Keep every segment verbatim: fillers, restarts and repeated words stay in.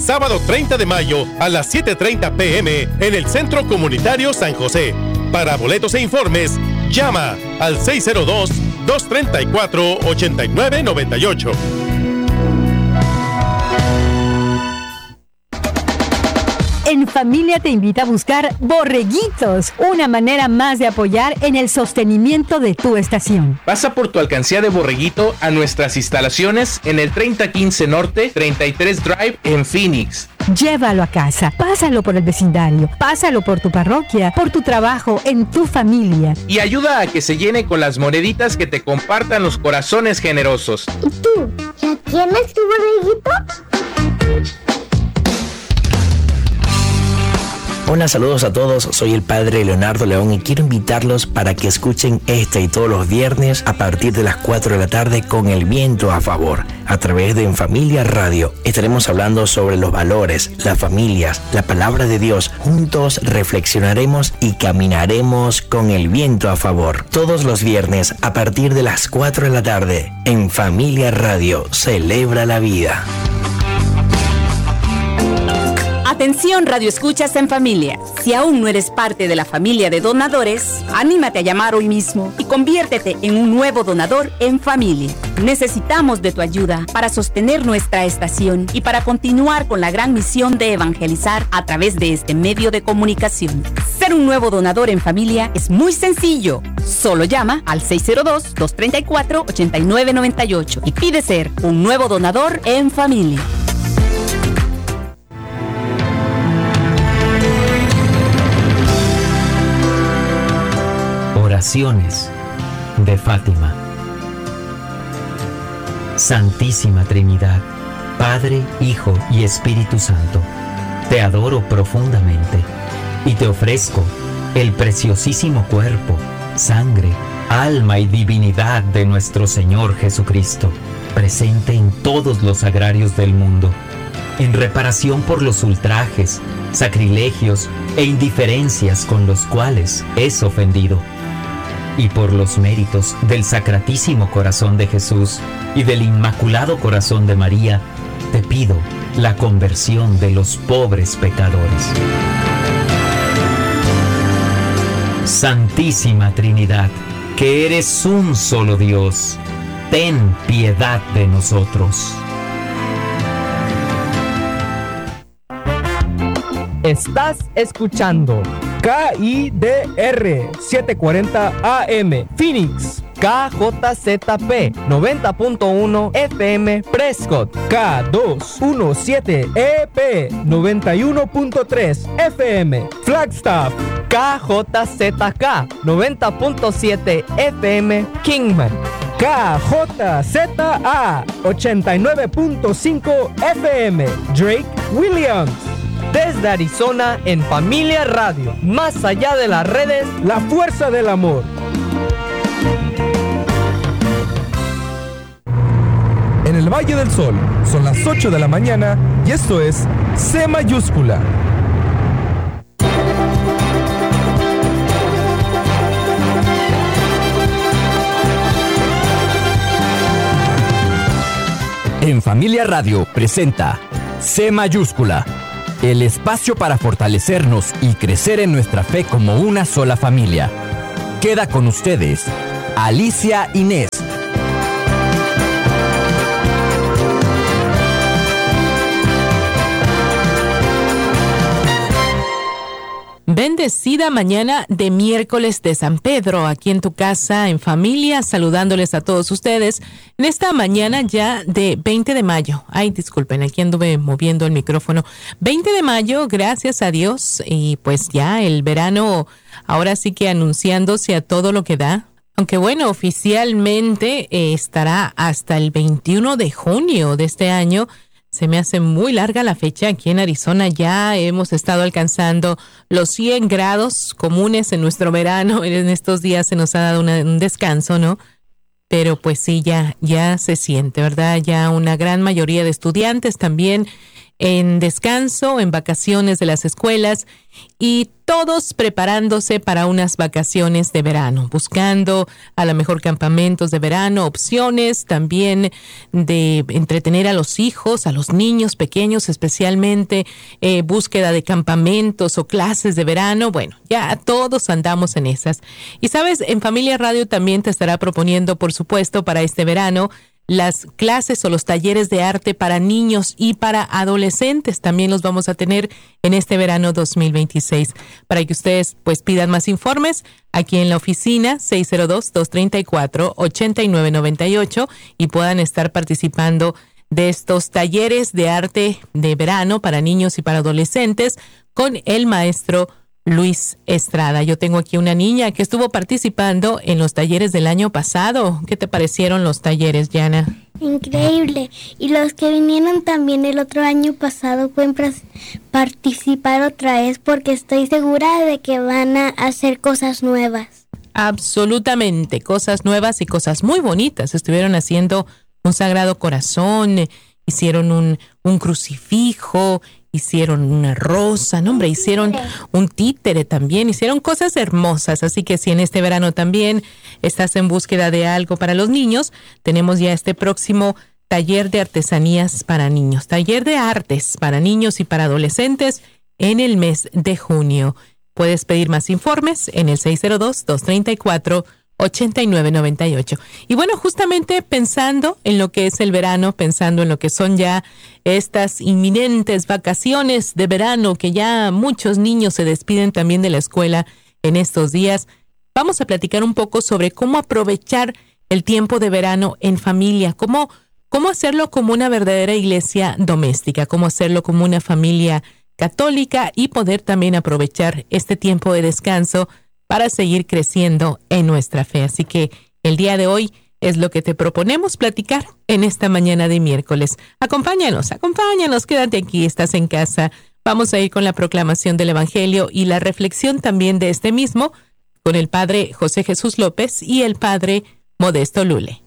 sábado treinta de mayo a las siete treinta p m en el Centro Comunitario San José. Para boletos e informes, llama al seis cero dos, dos tres cuatro, ocho nueve nueve ocho. En Familia te invita a buscar Borreguitos, una manera más de apoyar en el sostenimiento de tu estación. Pasa por tu alcancía de Borreguito a nuestras instalaciones en el treinta quince Norte, treinta y tres Drive en Phoenix. Llévalo a casa, pásalo por el vecindario, pásalo por tu parroquia, por tu trabajo, en tu familia. Y ayuda a que se llene con las moneditas que te compartan los corazones generosos. ¿Y tú? ¿Ya tienes tu borreguito? Hola, saludos a todos, soy el padre Leonardo León y quiero invitarlos para que escuchen este y todos los viernes a partir de las cuatro de la tarde con el viento a favor, a través de En Familia Radio. Estaremos hablando sobre los valores, las familias, la palabra de Dios. Juntos reflexionaremos y caminaremos con el viento a favor. Todos los viernes a partir de las cuatro de la tarde, En Familia Radio, celebra la vida. Atención, Radio Escuchas en Familia. Si aún no eres parte de la familia de donadores, anímate a llamar hoy mismo y conviértete en un nuevo donador en familia. Necesitamos de tu ayuda para sostener nuestra estación y para continuar con la gran misión de evangelizar a través de este medio de comunicación. Ser un nuevo donador en familia es muy sencillo. Solo llama al seis cero dos, dos tres cuatro, ocho nueve nueve ocho y pide ser un nuevo donador en familia. Oraciones de Fátima. Santísima Trinidad, Padre, Hijo y Espíritu Santo, te adoro profundamente y te ofrezco el preciosísimo cuerpo, sangre, alma y divinidad de nuestro Señor Jesucristo, presente en todos los sagrarios del mundo, en reparación por los ultrajes, sacrilegios e indiferencias con los cuales es ofendido, y por los méritos del Sacratísimo Corazón de Jesús y del Inmaculado Corazón de María, te pido la conversión de los pobres pecadores. Santísima Trinidad, que eres un solo Dios, ten piedad de nosotros. Estás escuchando K I D R setecientos cuarenta A M Phoenix, K J Z P noventa punto uno F M Prescott, K doscientos diecisiete E P noventa y uno punto tres F M Flagstaff, K J Z K noventa punto siete F M Kingman, K J Z A ochenta y nueve punto cinco F M Drake Williams. Desde Arizona, en Familia Radio, más allá de las redes, la fuerza del amor. En el Valle del Sol, son las ocho de la mañana y esto es C mayúscula. En Familia Radio presenta C mayúscula. El espacio para fortalecernos y crecer en nuestra fe como una sola familia. Queda con ustedes, Alicia Inés. Bendecida mañana de miércoles de San Pedro, aquí en tu casa, en familia, saludándoles a todos ustedes en esta mañana ya de veinte de mayo. Ay, disculpen, aquí anduve moviendo el micrófono. veinte de mayo, gracias a Dios, y pues ya el verano ahora sí que anunciándose a todo lo que da. Aunque bueno, oficialmente eh, estará hasta el veintiuno de junio de este año. Se me hace muy larga la fecha. Aquí en Arizona ya hemos estado alcanzando los cien grados comunes en nuestro verano. En estos días se nos ha dado una, un descanso, ¿no? Pero pues sí, ya, ya se siente, ¿verdad? Ya una gran mayoría de estudiantes también en descanso, en vacaciones de las escuelas y todos preparándose para unas vacaciones de verano, buscando a lo mejor campamentos de verano, opciones también de entretener a los hijos, a los niños pequeños especialmente, eh, búsqueda de campamentos o clases de verano. Bueno, ya todos andamos en esas. Y sabes, en Familia Radio también te estará proponiendo, por supuesto, para este verano, las clases o los talleres de arte para niños y para adolescentes. También los vamos a tener en este verano dos mil veintiséis. Para que ustedes pues pidan más informes aquí en la oficina seis cero dos, dos tres cuatro, ocho nueve nueve ocho y puedan estar participando de estos talleres de arte de verano para niños y para adolescentes con el maestro Luis Estrada. Yo tengo aquí una niña que estuvo participando en los talleres del año pasado. ¿Qué te parecieron los talleres, Yana? Increíble. Y los que vinieron también el otro año pasado pueden participar otra vez porque estoy segura de que van a hacer cosas nuevas. Absolutamente, cosas nuevas y cosas muy bonitas. Estuvieron haciendo un Sagrado Corazón, hicieron un, un crucifijo, hicieron una rosa, no hombre, hicieron un títere también, hicieron cosas hermosas. Así que si en este verano también estás en búsqueda de algo para los niños, tenemos ya este próximo taller de artesanías para niños, taller de artes para niños y para adolescentes en el mes de junio. Puedes pedir más informes en el seis cero dos, dos tres cuatro, ocho nueve nueve ocho. Y bueno, justamente pensando en lo que es el verano, pensando en lo que son ya estas inminentes vacaciones de verano, que ya muchos niños se despiden también de la escuela en estos días, vamos a platicar un poco sobre cómo aprovechar el tiempo de verano en familia, cómo, cómo hacerlo como una verdadera iglesia doméstica, cómo hacerlo como una familia católica y poder también aprovechar este tiempo de descanso para seguir creciendo en nuestra fe. Así que el día de hoy es lo que te proponemos platicar en esta mañana de miércoles. Acompáñanos, acompáñanos, quédate aquí, estás en casa. Vamos a ir con la proclamación del Evangelio y la reflexión también de este mismo con el Padre José Jesús López y el Padre Modesto Lule.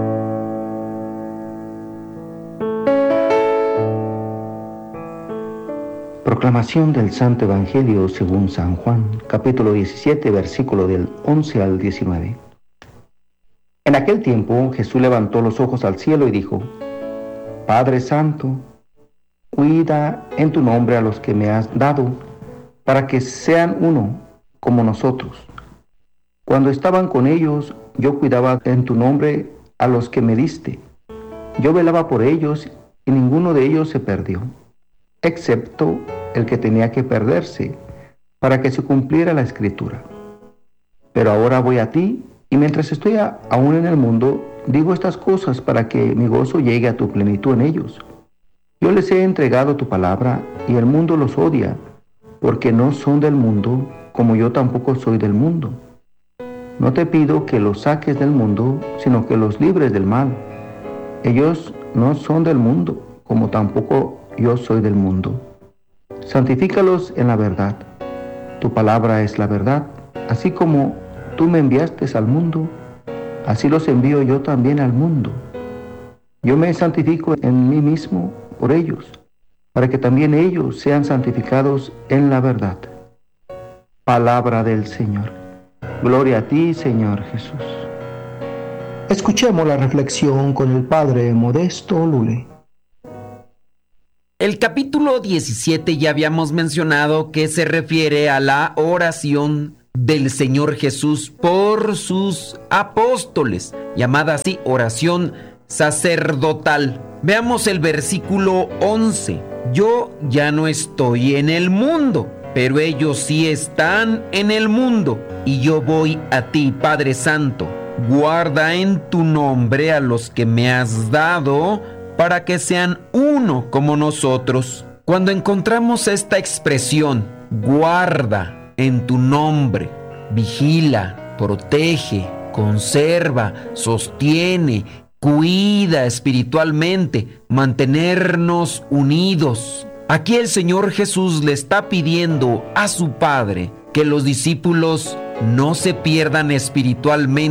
Proclamación del Santo Evangelio según San Juan, capítulo diecisiete, versículo del once al diecinueve. En aquel tiempo Jesús levantó los ojos al cielo y dijo: Padre Santo, cuida en tu nombre a los que me has dado, para que sean uno como nosotros. Cuando estaban con ellos, yo cuidaba en tu nombre a los que me diste. Yo velaba por ellos y ninguno de ellos se perdió, excepto el que tenía que perderse, para que se cumpliera la Escritura. Pero ahora voy a ti, y mientras estoy a, aún en el mundo, digo estas cosas para que mi gozo llegue a tu plenitud en ellos. Yo les he entregado tu palabra, y el mundo los odia, porque no son del mundo, como yo tampoco soy del mundo. No te pido que los saques del mundo, sino que los libres del mal. Ellos no son del mundo, como tampoco yo soy del mundo. Santifícalos en la verdad. Tu palabra es la verdad. Así como tú me enviaste al mundo, así los envío yo también al mundo. Yo me santifico en mí mismo por ellos, para que también ellos sean santificados en la verdad. Palabra del Señor. Gloria a ti, Señor Jesús. Escuchemos la reflexión con el Padre Modesto Lule. El capítulo diecisiete ya habíamos mencionado que se refiere a la oración del Señor Jesús por sus apóstoles, llamada así oración sacerdotal. Veamos el versículo once. Yo ya no estoy en el mundo, pero ellos sí están en el mundo, y yo voy a ti, Padre Santo. Guarda en tu nombre a los que me has dado, para que sean uno como nosotros. Cuando encontramos esta expresión, guarda en tu nombre, vigila, protege, conserva, sostiene, cuida espiritualmente, mantenernos unidos. Aquí el Señor Jesús le está pidiendo a su Padre que los discípulos no se pierdan espiritualmente,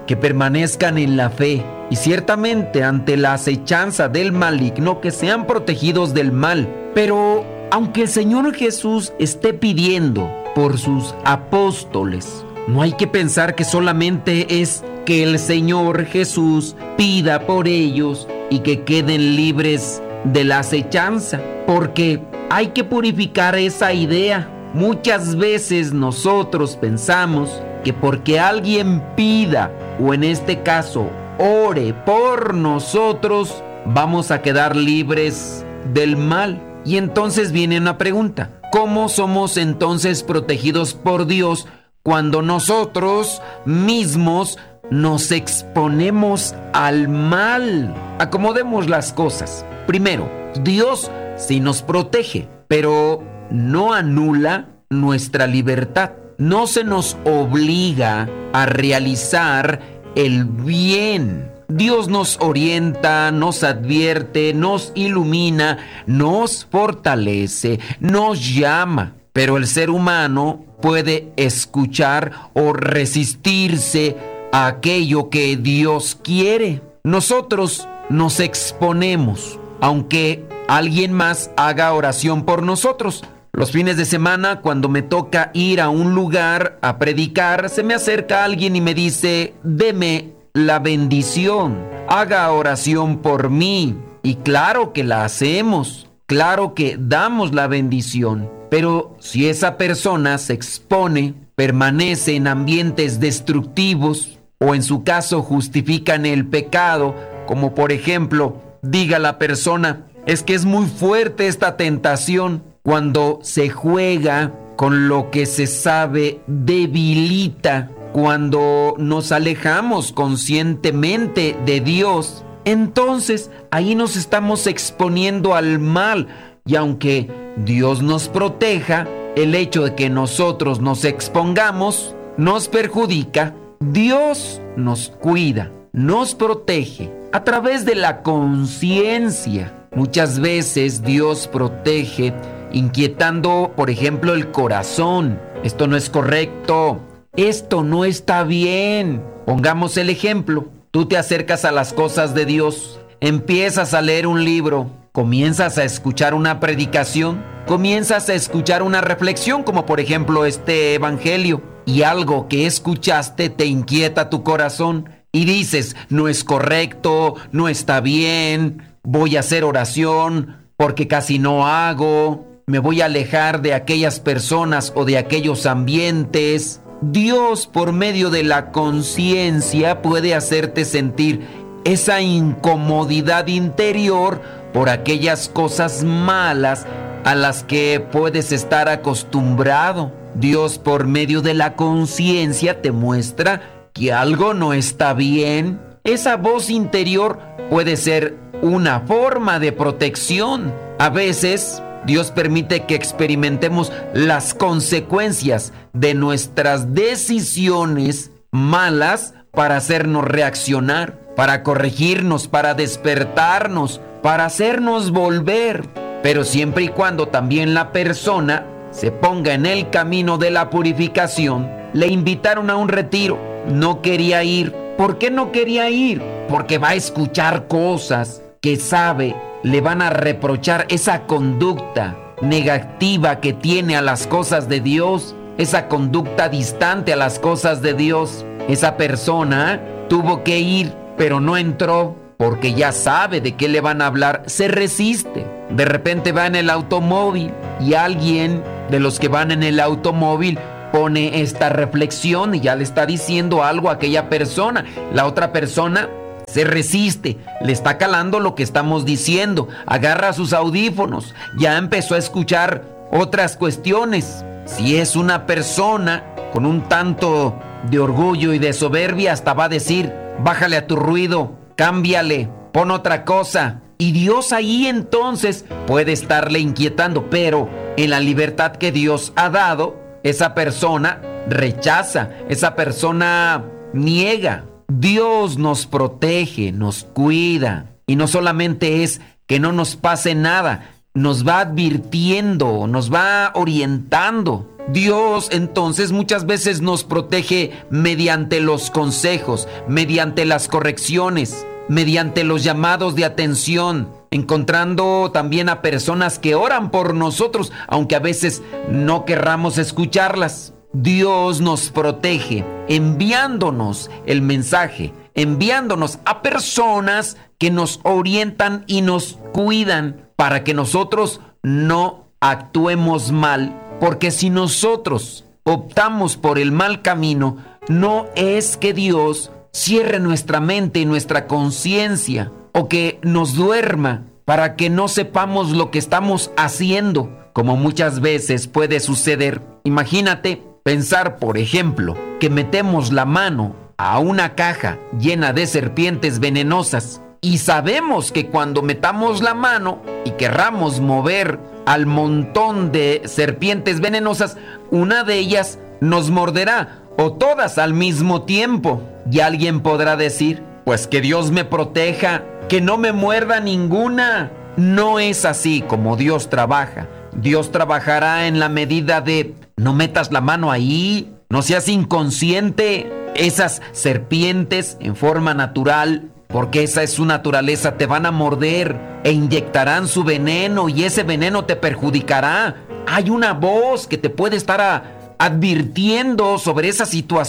que permanezcan en la fe y ciertamente ante la acechanza del maligno que sean protegidos del mal. Pero aunque el Señor Jesús esté pidiendo por sus apóstoles, no hay que pensar que solamente es que el Señor Jesús pida por ellos y que queden libres de la acechanza, porque hay que purificar esa idea. Muchas veces nosotros pensamos que porque alguien pida, o en este caso ore por nosotros, vamos a quedar libres del mal. Y entonces viene una pregunta: ¿cómo somos entonces protegidos por Dios cuando nosotros mismos nos exponemos al mal? Acomodemos las cosas. Primero, Dios sí nos protege, pero no anula nuestra libertad. No se nos obliga a realizar el bien. Dios nos orienta, nos advierte, nos ilumina, nos fortalece, nos llama. Pero el ser humano puede escuchar o resistirse a aquello que Dios quiere. Nosotros nos exponemos, aunque alguien más haga oración por nosotros. Los fines de semana, cuando me toca ir a un lugar a predicar, se me acerca alguien y me dice: deme la bendición, haga oración por mí. Y claro que la hacemos, claro que damos la bendición. Pero si esa persona se expone, permanece en ambientes destructivos, o en su caso justifican el pecado, como por ejemplo, diga la persona: es que es muy fuerte esta tentación. Cuando se juega con lo que se sabe debilita, cuando nos alejamos conscientemente de Dios, entonces ahí nos estamos exponiendo al mal. Y aunque Dios nos proteja, el hecho de que nosotros nos expongamos nos perjudica. Dios nos cuida, nos protege a través de la conciencia. Muchas veces Dios protege inquietando, por ejemplo, el corazón. Esto no es correcto, esto no está bien. Pongamos el ejemplo: tú te acercas a las cosas de Dios, empiezas a leer un libro, comienzas a escuchar una predicación, comienzas a escuchar una reflexión, como por ejemplo este evangelio, y algo que escuchaste te inquieta tu corazón y dices: no es correcto, no está bien, voy a hacer oración porque casi no hago, me voy a alejar de aquellas personas o de aquellos ambientes. Dios, por medio de la conciencia, puede hacerte sentir esa incomodidad interior por aquellas cosas malas a las que puedes estar acostumbrado. Dios, por medio de la conciencia, te muestra que algo no está bien. Esa voz interior puede ser una forma de protección. A veces Dios permite que experimentemos las consecuencias de nuestras decisiones malas para hacernos reaccionar, para corregirnos, para despertarnos, para hacernos volver. Pero siempre y cuando también la persona se ponga en el camino de la purificación. Le invitaron a un retiro, no quería ir. ¿Por qué no quería ir? Porque va a escuchar cosas que sabe le van a reprochar esa conducta negativa que tiene a las cosas de Dios, esa conducta distante a las cosas de Dios. Esa persona tuvo que ir, pero no entró porque ya sabe de qué le van a hablar, se resiste. De repente va en el automóvil y alguien de los que van en el automóvil pone esta reflexión y ya le está diciendo algo a aquella persona. La otra persona se resiste, le está calando lo que estamos diciendo, agarra sus audífonos, ya empezó a escuchar otras cuestiones. Si es una persona con un tanto de orgullo y de soberbia, hasta va a decir: bájale a tu ruido, cámbiale, pon otra cosa. Y Dios ahí entonces puede estarle inquietando, pero en la libertad que Dios ha dado, esa persona rechaza, esa persona niega. Dios nos protege, nos cuida. Y no solamente es que no nos pase nada, nos va advirtiendo, nos va orientando. Dios entonces muchas veces nos protege mediante los consejos, mediante las correcciones, mediante los llamados de atención, encontrando también a personas que oran por nosotros, aunque a veces no querramos escucharlas. Dios nos protege enviándonos el mensaje, enviándonos a personas que nos orientan y nos cuidan para que nosotros no actuemos mal. Porque si nosotros optamos por el mal camino, no es que Dios cierre nuestra mente y nuestra conciencia o que nos duerma para que no sepamos lo que estamos haciendo, como muchas veces puede suceder. Imagínate pensar, por ejemplo, que metemos la mano a una caja llena de serpientes venenosas y sabemos que cuando metamos la mano y querramos mover al montón de serpientes venenosas, una de ellas nos morderá o todas al mismo tiempo. Y alguien podrá decir, pues que Dios me proteja, que no me muerda ninguna. No es así como Dios trabaja. Dios trabajará en la medida de no metas la mano ahí, no seas inconsciente. Esas serpientes en forma natural, porque esa es su naturaleza, te van a morder e inyectarán su veneno y ese veneno te perjudicará. Hay una voz que te puede estar a, advirtiendo sobre esa situación.